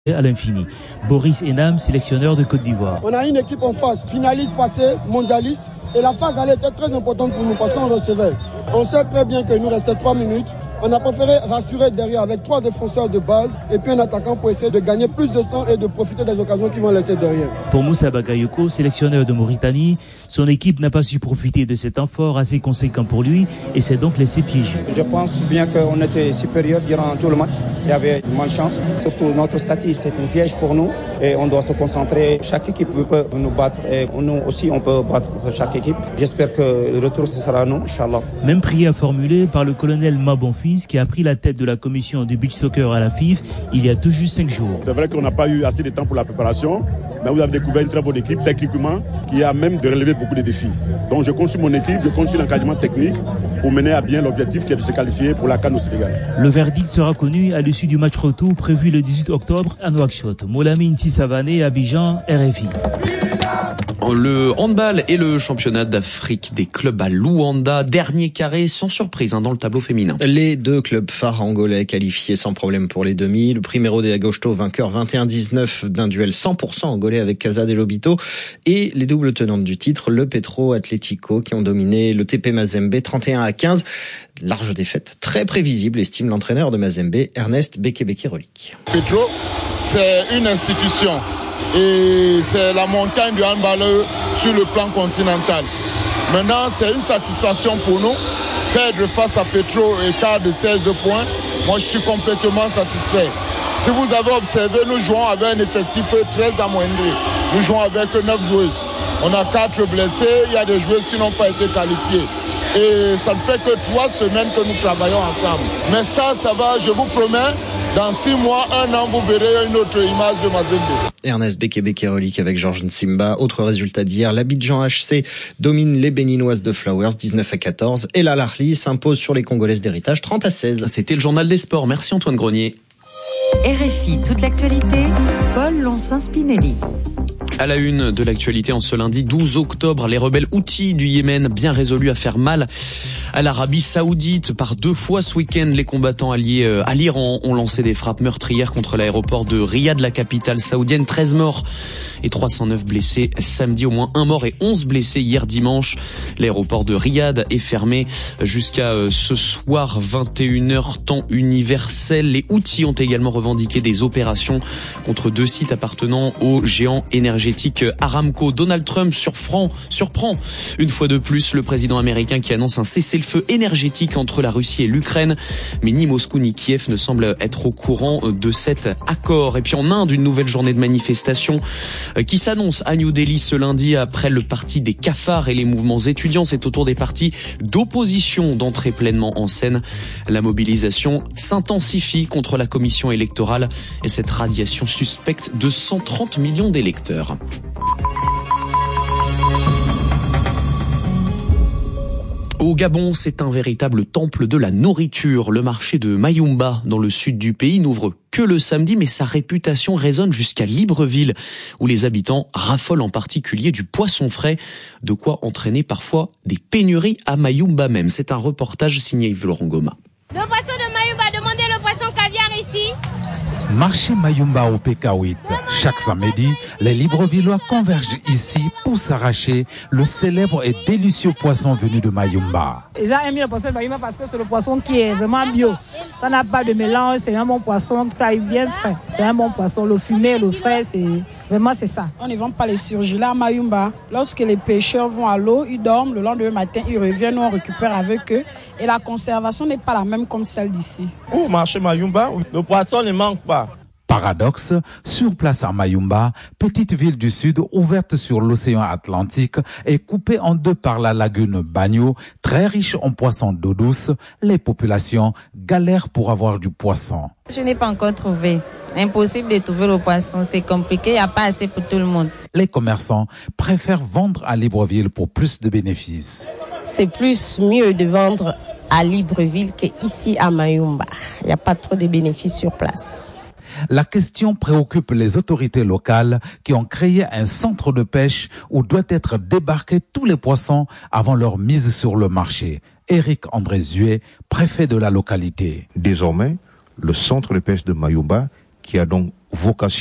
à l'infini. Boris Enam, sélectionneur de Côte d'Ivoire. On a une équipe en face, finaliste passée, mondialiste, et la phase allait être très importante pour nous parce qu'on recevait. On sait très bien qu'il nous restait 3 minutes. On a préféré rassurer derrière avec 3 défenseurs de base et puis un attaquant pour essayer de gagner plus de temps et de profiter des occasions qu'ils vont laisser derrière. Pour Moussa Bakayoko, sélectionneur de Mauritanie, son équipe n'a pas su profiter de cet effort assez conséquent pour lui et s'est donc laissé piéger. Je pense bien qu'on était supérieur durant tout le match. Il y avait une malchance. Surtout notre statut, c'est un piège pour nous et on doit se concentrer. Chaque équipe peut nous battre et nous aussi on peut battre chaque équipe. J'espère que le retour ce sera nous, Inch'Allah. Même prière formulée par le colonel Mabonfils qui a pris la tête de la commission du beach soccer à la FIF il y a tout juste 5 jours. C'est vrai qu'on n'a pas eu assez de temps pour la préparation, mais vous avez découvert une très bonne équipe techniquement qui a même de relever beaucoup de défis. Donc je compte sur mon équipe, je compte sur l'encadrement technique pour mener à bien l'objectif qui est de se qualifier pour la CAN au Sénégal. Le verdict sera connu à l'issue du match retour prévu le 18 octobre à Nouakchott. Molamine Tissavané, Abidjan, RFI. Le handball et le championnat d'Afrique des clubs à Luanda, dernier carré sans surprise dans le tableau féminin. Les deux clubs phares angolais qualifiés sans problème pour les demi. Le Primeiro de Agosto vainqueur 21-19 d'un duel 100% angolais avec Casa de Lobito et les doubles tenantes du titre, le Petro Atlético qui ont dominé le TP Mazembe 31-15. Large défaite, très prévisible, estime l'entraîneur de Mazembe, Ernest Bekebeke-Rolik. Petro, c'est une institution. Et c'est la montagne du handball sur le plan continental. Maintenant, c'est une satisfaction pour nous. Perdre face à Petro, écart de 16 points, moi je suis complètement satisfait. Si vous avez observé, nous jouons avec un effectif très amoindri. Nous jouons avec 9 joueuses. On a 4 blessés, il y a des joueuses qui n'ont pas été qualifiées. Et ça ne fait que 3 semaines que nous travaillons ensemble. Mais ça va, je vous promets. Dans 6 mois, 1 an, vous verrez une autre image de Mazembe. Ernest Bekebeke-Rolik avec Georges Nsimba. Autre résultat d'hier, l'Abidjan HC domine les Béninoises de Flowers 19-14 et l'Al-Ahly s'impose sur les Congolaises d'héritage 30-16. C'était le journal des sports. Merci Antoine Grenier. RFI, toute l'actualité, Paul Lonsin-Spinelli. À la une de l'actualité en ce lundi 12 octobre, les rebelles houthis du Yémen, bien résolus à faire mal à l'Arabie Saoudite. Par 2 fois ce week-end, les combattants alliés à l'Iran ont lancé des frappes meurtrières contre l'aéroport de Riyad, la capitale saoudienne. 13 morts et 309 blessés samedi, au moins 1 mort et 11 blessés hier dimanche. L'aéroport de Riyad est fermé jusqu'à ce soir 21h temps universel. Les Houthis ont également revendiqué des opérations contre 2 sites appartenant au géant énergétique Aramco. Donald Trump surprend une fois de plus le président américain qui annonce un cessez-le-feu énergétique entre la Russie et l'Ukraine. Mais ni Moscou ni Kiev ne semblent être au courant de cet accord. Et puis en Inde, une nouvelle journée de manifestation qui s'annonce à New Delhi ce lundi après le parti des cafards et les mouvements étudiants. C'est au tour des partis d'opposition d'entrer pleinement en scène. La mobilisation s'intensifie contre la commission électorale et cette radiation suspecte de 130 millions d'électeurs. Au Gabon, c'est un véritable temple de la nourriture. Le marché de Mayumba, dans le sud du pays, n'ouvre que le samedi, mais sa réputation résonne jusqu'à Libreville, où les habitants raffolent en particulier du poisson frais, de quoi entraîner parfois des pénuries à Mayumba même. C'est un reportage signé Yves-Laurent Goma. Le poisson de Mayumba, demandez le poisson caviar ici. Marché Mayumba au PK8. Chaque samedi, les Librevillois convergent ici pour s'arracher le célèbre et délicieux poisson venu de Mayumba. Les gens aiment le poisson de Mayumba parce que c'est le poisson qui est vraiment bio. Ça n'a pas de mélange, c'est un bon poisson, ça est bien frais. C'est un bon poisson, le fumé, le frais, c'est ça. On ne vend pas les surgelés à Mayumba. Lorsque les pêcheurs vont à l'eau, ils dorment, le lendemain matin, ils reviennent, on récupère avec eux. Et la conservation n'est pas la même comme celle d'ici. Au marché Mayumba, le poisson ne manque pas. Paradoxe, sur place à Mayumba, petite ville du sud ouverte sur l'océan Atlantique et coupée en 2 par la lagune Bagno, très riche en poissons d'eau douce, les populations galèrent pour avoir du poisson. Je n'ai pas encore trouvé. Impossible de trouver le poisson, c'est compliqué, il n'y a pas assez pour tout le monde. Les commerçants préfèrent vendre à Libreville pour plus de bénéfices. C'est mieux de vendre à Libreville qu'ici à Mayumba. Il n'y a pas trop de bénéfices sur place. La question préoccupe les autorités locales qui ont créé un centre de pêche où doivent être débarqués tous les poissons avant leur mise sur le marché. Éric André Zué, préfet de la localité. Désormais, le centre de pêche de Mayumba qui a donc vocation